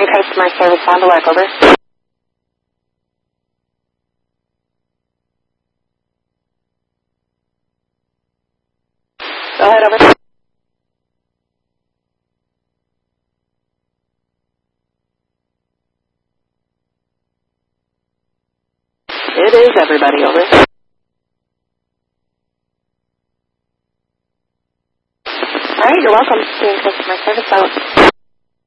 Doing customer service on the work, over. Go ahead, over. It is everybody, over. All right, you're welcome. Doing customer service out.